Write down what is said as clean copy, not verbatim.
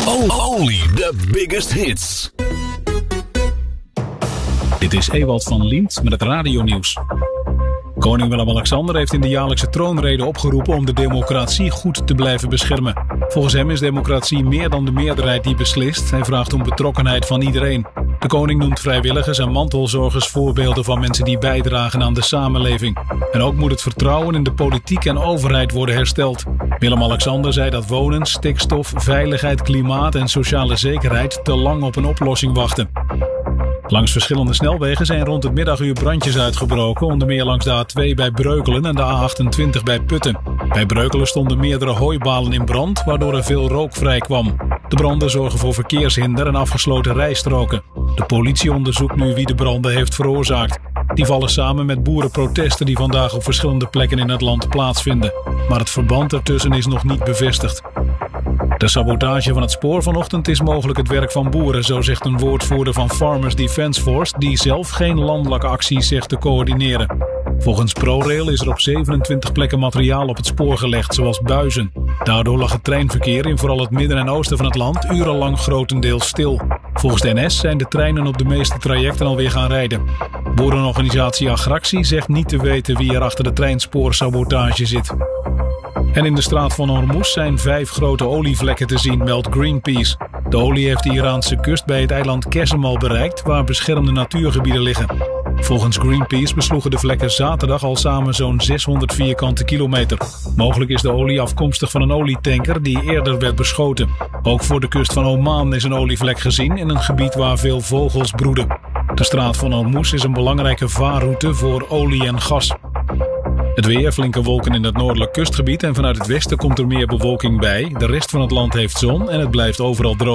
Only the biggest hits. Dit is Ewald van Liemt met het radionieuws. Koning Willem-Alexander heeft in de jaarlijkse troonrede opgeroepen om de democratie goed te blijven beschermen. Volgens hem is democratie meer dan de meerderheid die beslist. Hij vraagt om betrokkenheid van iedereen. De koning noemt vrijwilligers en mantelzorgers voorbeelden van mensen die bijdragen aan de samenleving. En ook moet het vertrouwen in de politiek en overheid worden hersteld. Willem-Alexander zei dat wonen, stikstof, veiligheid, klimaat en sociale zekerheid te lang op een oplossing wachten. Langs verschillende snelwegen zijn rond het middaguur brandjes uitgebroken, onder meer langs de A2 bij Breukelen en de A28 bij Putten. Bij Breukelen stonden meerdere hooibalen in brand, waardoor er veel rook vrij kwam. De branden zorgen voor verkeershinder en afgesloten rijstroken. De politie onderzoekt nu wie de branden heeft veroorzaakt. Die vallen samen met boerenprotesten die vandaag op verschillende plekken in het land plaatsvinden. Maar het verband ertussen is nog niet bevestigd. De sabotage van het spoor vanochtend is mogelijk het werk van boeren, zo zegt een woordvoerder van Farmers Defence Force, die zelf geen landelijke acties zegt te coördineren. Volgens ProRail is er op 27 plekken materiaal op het spoor gelegd, zoals buizen. Daardoor lag het treinverkeer in vooral het midden en oosten van het land urenlang grotendeels stil. Volgens de NS zijn de treinen op de meeste trajecten alweer gaan rijden. Boerenorganisatie Agractie zegt niet te weten wie er achter de treinsporsabotage zit. En in de straat van Hormuz zijn 5 grote olievlekken te zien, meldt Greenpeace. De olie heeft de Iraanse kust bij het eiland Kesemal bereikt, waar beschermde natuurgebieden liggen. Volgens Greenpeace besloegen de vlekken zaterdag al samen zo'n 600 vierkante kilometer. Mogelijk is de olie afkomstig van een olietanker die eerder werd beschoten. Ook voor de kust van Oman is een olievlek gezien in een gebied waar veel vogels broeden. De straat van Hormuz is een belangrijke vaarroute voor olie en gas. Het weer, flinke wolken in het noordelijk kustgebied en vanuit het westen komt er meer bewolking bij. De rest van het land heeft zon en het blijft overal droog.